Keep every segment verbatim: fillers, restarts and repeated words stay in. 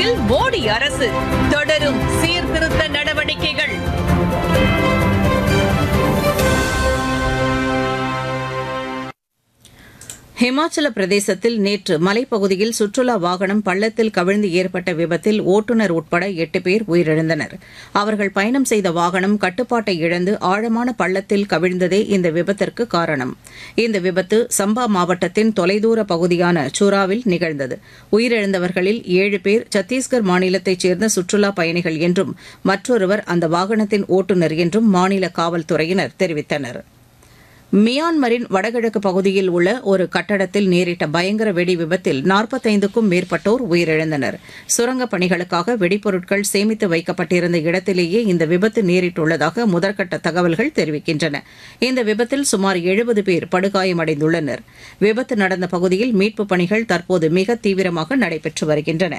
தமிழகத்தில் மோடி அரசு தொடரும் சீர்திருத்த நடவடிக்கைகள். ஹிமாச்சல பிரதேசத்தில் நேற்று மலைப்பகுதியில் சுற்றுலா வாகனம் பள்ளத்தில் கவிழ்ந்து ஏற்பட்ட விபத்தில் ஓட்டுநர் உட்பட எட்டு பேர் உயிரிழந்தனர். அவர்கள் பயணம் செய்த வாகனம் கட்டுப்பாட்டை இழந்து ஆழமான பள்ளத்தில் கவிழ்ந்ததே இந்த விபத்திற்கு காரணம். இந்த விபத்து சம்பா மாவட்டத்தின் தொலைதூர பகுதியான சூராவில் நிகழ்ந்தது. உயிரிழந்தவர்களில் ஏழு பேர் சத்தீஸ்கர் மாநிலத்தைச் சேர்ந்த சுற்றுலா பயணிகள் என்றும் மற்றொருவர் அந்த வாகனத்தின் ஓட்டுநர் என்றும் மாநில காவல்துறையினர் தெரிவித்தனர். மியான்மரின் வடகிழக்கு பகுதியில் உள்ள ஒரு கட்டடத்தில் நேரிட்ட பயங்கர வெடி விபத்தில் நாற்பத்தைந்துக்கும் மேற்பட்டோர் உயிரிழந்தனர். சுரங்கப் பணிகளுக்காக வெடிப்பொருட்கள் சேமித்து வைக்கப்பட்டிருந்த இடத்திலேயே இந்த விபத்து நேரிட்டுள்ளதாக முதற்கட்ட தகவல்கள் தெரிவிக்கின்றன. இந்த விபத்தில் சுமார் எழுபது பேர் படுகாயமடைந்துள்ளனர். விபத்து நடந்த பகுதியில் மீட்புப் பணிகள் தற்போது மிக தீவிரமாக நடைபெற்று வருகின்றன.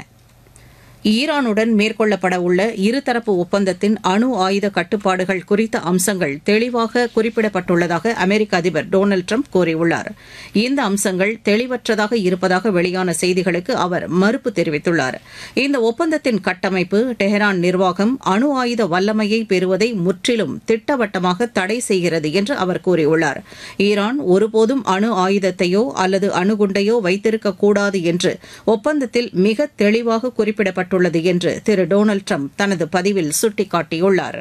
ஈரானுடன் மேற்கொள்ளப்பட உள்ள இருதரப்பு ஒப்பந்தத்தின் அணு ஆயுத கட்டுப்பாடுகள் குறித்த அம்சங்கள் தெளிவாக குறிப்பிடப்பட்டுள்ளதாக அமெரிக்க அதிபர் டொனால்டு டிரம்ப் கூறியுள்ளார். இந்த அம்சங்கள் தெளிவற்றதாக இருப்பதாக வெளியான செய்திகளுக்கு அவர் மறுப்பு தெரிவித்துள்ளார். இந்த ஒப்பந்தத்தின் கட்டமைப்பு டெஹரான் நிர்வாகம் அணு ஆயுத வல்லமையை பெறுவதை முற்றிலும் திட்டவட்டமாக தடை செய்கிறது என்று அவர் கூறியுள்ளார். ஈரான் ஒருபோதும் அணு ஆயுதத்தையோ அல்லது அணுகுண்டையோ வைத்திருக்கக்கூடாது என்று ஒப்பந்தத்தில் மிக தெளிவாக குறிப்பிடப்பட்டுள்ளது என்று திரு டொனால்டு டிரம்ப் தனது பதிவில் சுட்டிக்காட்டியுள்ளார்.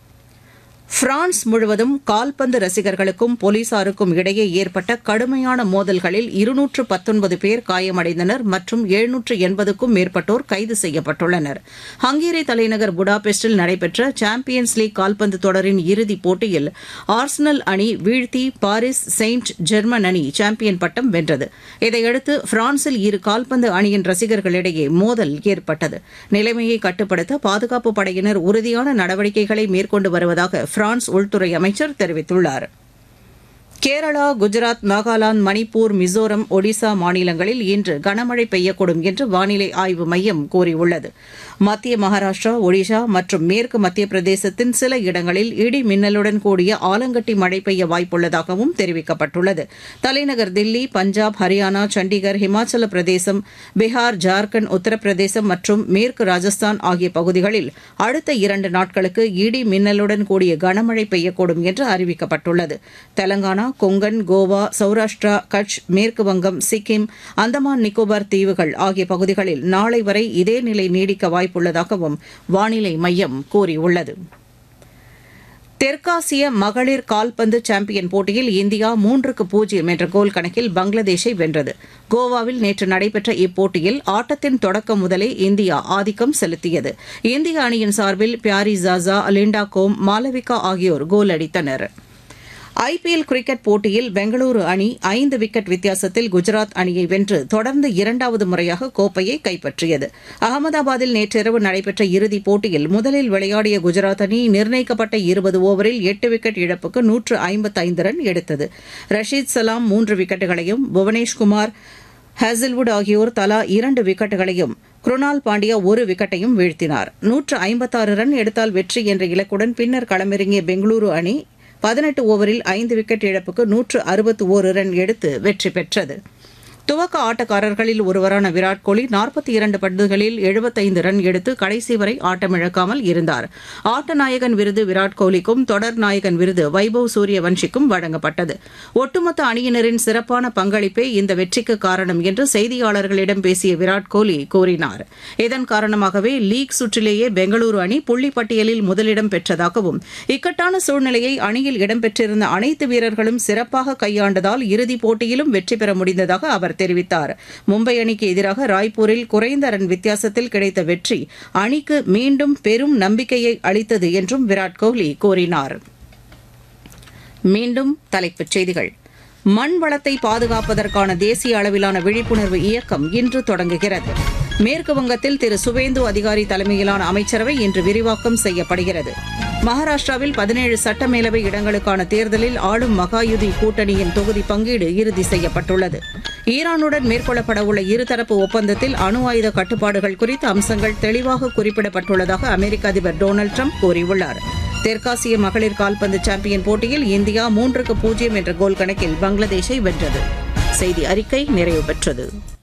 பிரான்ஸ் முழுவதும் கால்பந்து ரசிகர்களுக்கும் போலீசாருக்கும் இடையே ஏற்பட்ட கடுமையான மோதல்களில் இருநூற்று பத்தொன்பது பேர் காயமடைந்தனர் மற்றும் எழுநூற்று எண்பதுக்கும் மேற்பட்டோர் கைது செய்யப்பட்டுள்ளனர். ஹங்கேரி தலைநகர் புடாபெஸ்டில் நடைபெற்ற சாம்பியன்ஸ் லீக் கால்பந்து தொடரின் இறுதிப் போட்டியில் ஆர்சனல் அணி வீழ்த்தி பாரிஸ் செயின்ட் ஜெர்மன் அணி சாம்பியன் பட்டம் வென்றது. இதையடுத்து பிரான்சில் இரு கால்பந்து அணியின் ரசிகர்களிடையே மோதல் ஏற்பட்டது. நிலைமையை கட்டுப்படுத்த பாதுகாப்பு படையினர் உறுதியான நடவடிக்கைகளை மேற்கொண்டு வருவதாக பிரான்ஸ் உள்துறை அமைச்சர் தெரிவித்துள்ளார். கேரளா, குஜராத், நாகாலாந்து, மணிப்பூர், மிசோரம், ஒடிசா மாநிலங்களில் இன்று கனமழை பெய்யக்கூடும் என்று வானிலை ஆய்வு மையம் கூறியுள்ளது. மத்திய மகாராஷ்டிரா, ஒடிஷா மற்றும் மேற்கு மத்திய பிரதேசத்தின் சில இடங்களில் இடி மின்னலுடன் கூடிய ஆலங்கட்டி மழை பெய்ய வாய்ப்புள்ளதாகவும் தெரிவிக்கப்பட்டுள்ளது. தலைநகர் தில்லி, பஞ்சாப், ஹரியானா, சண்டிகர், ஹிமாச்சல பிரதேசம், பீகார், ஜார்க்கண்ட், உத்தரப்பிரதேசம் மற்றும் மேற்கு ராஜஸ்தான் ஆகிய பகுதிகளில் அடுத்த இரண்டு நாட்களுக்கு இடி மின்னலுடன் கூடிய கனமழை பெய்யக்கூடும் என்று அறிவிக்கப்பட்டுள்ளது. தெலங்கானா, கொங்கன், கோவா, சௌராஷ்டிரா, கட்ச், மேற்கு வங்கம், சிக்கிம், அந்தமான் நிக்கோபார் தீவுகள் ஆகிய பகுதிகளில் நாளை வரை இதே நிலை நீடிக்க வாய்ப்புள்ளதாகவும் வானிலை மையம் கூறியுள்ளது. தெற்காசிய மகளிர் கால்பந்து சாம்பியன் போட்டியில் இந்தியா மூன்றுக்கு பூஜ்ஜியம் என்ற கோல் கணக்கில் பங்களாதேஷை வென்றது. கோவாவில் நேற்று நடைபெற்ற இப்போட்டியில் ஆட்டத்தின் தொடக்கம் முதலே இந்தியா ஆதிக்கம் செலுத்தியது. இந்திய அணியின் சார்பில் பியாரி ஜாசா, லிண்டா கோம், மாலவிகா ஆகியோர் கோல் அடித்தனர். ஐபிஎல் கிரிக்கெட் போட்டியில் பெங்களூரு அணி ஐந்து விக்கெட் வித்தியாசத்தில் குஜராத் அணியை வென்று தொடர்ந்து இரண்டாவது முறையாக கோப்பையை கைப்பற்றியது. அகமதாபாத்தில் நேற்றிரவு நடைபெற்ற இறுதிப் போட்டியில் முதலில் விளையாடிய குஜராத் அணி நிர்ணயிக்கப்பட்ட இருபது ஓவரில் எட்டு விக்கெட் இழப்புக்கு நூற்று ஐம்பத்தைந்து ரன் எடுத்தது. ரஷீத் சலாம் மூன்று விக்கெட்டுகளையும், புவனேஷ்குமார், ஹேசில்வுட் ஆகியோர் தலா இரண்டு விக்கெட்டுகளையும், குருணால் பாண்டியா ஒரு விக்கெட்டையும் வீழ்த்தினார். நூற்று ஐம்பத்தாறு ரன் எடுத்தால் வெற்றி என்ற இலக்குடன் பின்னர் களமிறங்கிய பெங்களூரு அணி பதினெட்டு ஓவரில் ஐந்து விக்கெட் இழப்புக்கு நூற்று அறுபத்தி ஒரு ரன் எடுத்து வெற்றி பெற்றது. துவக்க ஆட்டக்காரர்களில் ஒருவரான விராட் கோலி நாற்பத்தி இரண்டு பந்துகளில் எழுபத்தைந்து ரன் எடுத்து கடைசி வரை ஆட்டமிழக்காமல் இருந்தார். ஆட்ட நாயகன் விருது விராட் கோலிக்கும் தொடர் நாயகன் விருது வைபவ் சூரியவன்ஷிக்கும் வழங்கப்பட்டது. ஒட்டுமொத்த அணியினரின் சிறப்பான பங்களிப்பே இந்த வெற்றிக்கு காரணம் என்று செய்தியாளர்களிடம் பேசிய விராட் கோலி கூறினார். இதன் காரணமாகவே லீக் சுற்றிலேயே பெங்களூரு அணி புள்ளி பட்டியலில் முதலிடம் பெற்றதாகவும் இக்கட்டான சூழ்நிலையை அணியில் இடம்பெற்றிருந்த அனைத்து வீரர்களும் சிறப்பாக கையாண்டதால் இறுதிப் போட்டியிலும் வெற்றி பெற முடிந்ததாக அவர் தெரிவித்தார். மும்பை அணிக்கு எதிராக ராய்ப்பூரில் குறைந்த ரன் வித்தியாசத்தில் கிடைத்த வெற்றி அணிக்கு மீண்டும் பெரும் நம்பிக்கையை அளித்தது என்றும் விராட் கோலி கூறினார். மீண்டும் தலைப்புச் செய்திகள். மண் வளத்தை பாதுகாப்பதற்கான தேசிய அளவிலான விழிப்புணர்வு இயக்கம் இன்று தொடங்குகிறது. மேற்கு வங்கத்தில் திரு சுவேந்து அதிகாரி தலைமையிலான அமைச்சரவை இன்று விரிவாக்கம் செய்யப்படுகிறது. மகாராஷ்டிராவில் பதினேழு சட்டமேலவை இடங்களுக்கான தேர்தலில் ஆளும் மகாயுதி கூட்டணியின் தொகுதி பங்கீடு இறுதி செய்யப்பட்டுள்ளது. ஈரானுடன் மேற்கொள்ளப்படவுள்ள இருதரப்பு ஒப்பந்தத்தில் அணு ஆயுத கட்டுப்பாடுகள் குறித்த அம்சங்கள் தெளிவாக குறிப்பிடப்பட்டுள்ளதாக அமெரிக்க அதிபர் டொனால்டு டிரம்ப் கூறியுள்ளார். தெற்காசிய மகளிர் கால்பந்து சாம்பியன் போட்டியில் இந்தியா மூன்றுக்கு பூஜ்ஜியம் என்ற கோல் கணக்கில் பங்களாதேஷை வென்றது. செய்தி அறிக்கை நிறைவு பெற்றது.